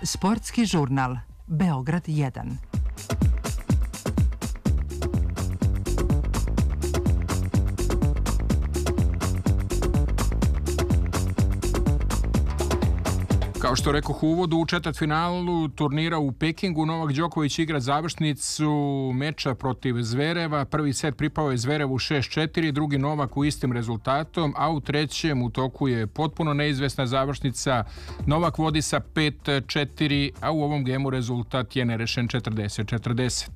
Sportski žurnal Beograd 1. Kao što rekoh u uvodu, u četvrtfinalu turnira u Pekingu Novak Đoković igra završnicu meča protiv Zvereva. Prvi set pripao je Zverevu 6-4, drugi Novak u istim rezultatom, a u trećem u toku je potpuno neizvesna završnica. Novak vodi sa 5-4, a u ovom gemu rezultat je nerešen 40-40.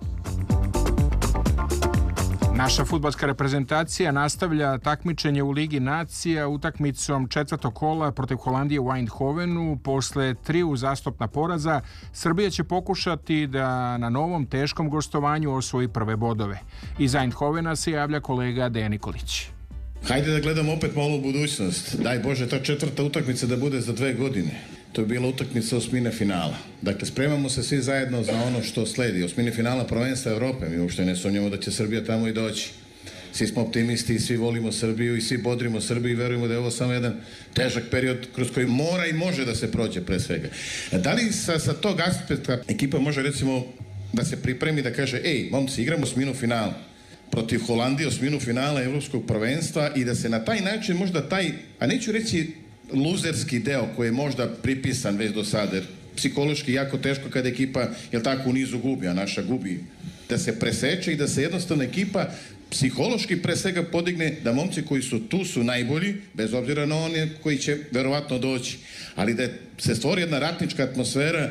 Naša fudbalska reprezentacija nastavlja takmičenje u Ligi nacija utakmicom četvrtog kola protiv Holandije u Eindhovenu. Posle 3 uzastopna poraza, Srbija će pokušati da na novom teškom gostovanju osvoji prve bodove. Iz Eindhovena se javlja kolega Dejan Nikolić. Hajde da gledamo opet malo u budućnost. Daj Bože, ta četvrta utakmica da bude za 2 godine. To je bila utakmica osmine finala. Dakle, spremamo se svi zajedno za ono što sledi. Osmine finala prvenstva Evrope. Mi uopšte ne sumnjamo da će Srbija tamo i doći. Svi smo optimisti i svi volimo Srbiju i svi bodrimo Srbiju i verujemo da je ovo samo jedan težak period kroz koji mora i može da se prođe pre svega. Da li sa tog aspekta ekipa može recimo da se pripremi da kaže momci, igramo osminu finala protiv Holandije, osminu finala Evropskog prvenstva i da se na taj način možda taj, a neću reći luzerski deo koji je možda pripisan već do sada, jer psihološki jako teško kada ekipa, jel tako, u nizu gubi, a naša gubi, da se preseče i da se jednostavno ekipa psihološki pre svega podigne, da momci koji su tu su najbolji, bez obzira na one koji će verovatno doći, ali da se stvori jedna ratnička atmosfera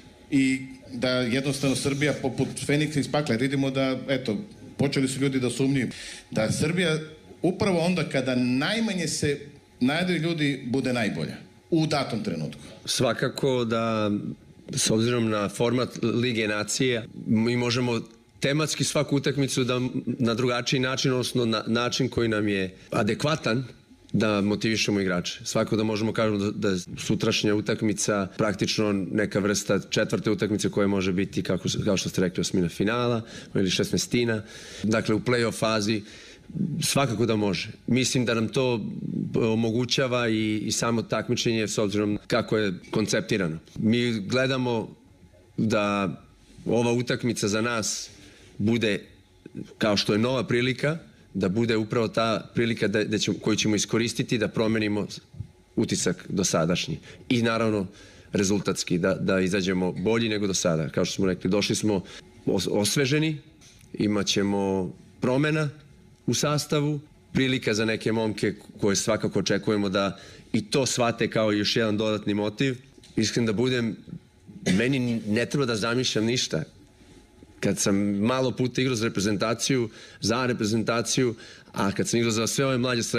i da jednostavno Srbija poput Feniksa iz pakla, jer vidimo da, eto, počeli su ljudi da sumnjuju, da Srbija upravo onda kada najmanje se nadaju ljudi bude najbolja u datom trenutku. Svakako da s obzirom na format Lige nacije mi možemo tematski svaku utakmicu da na drugačiji način, odnosno na način koji nam je adekvatan da motivišemo igrače. Svako da možemo kažemo da je sutrašnja utakmica praktično neka vrsta četvrte utakmice koja može biti, kao što ste rekli, osmina finala ili 16. Dakle, u play-off fazi svakako da može. Mislim da nam to omogućava i samo takmičenje s obzirom kako je konceptirano. Mi gledamo da ova utakmica za nas bude kao što je nova prilika, da bude upravo ta prilika koju ćemo iskoristiti da promenimo utisak dosadašnji. I naravno rezultatski, da izađemo bolji nego do sada. Kao što smo rekli, došli smo osveženi, imat ćemo promena u sastavu, prilika za neke momke koje svakako očekujemo da i to shvate kao još jedan dodatni motiv. Iskren da budem, meni ne treba da zamišljam ništa. Kad sam malo puta igrao za reprezentaciju, a kad sam igrao za sve ove mlađe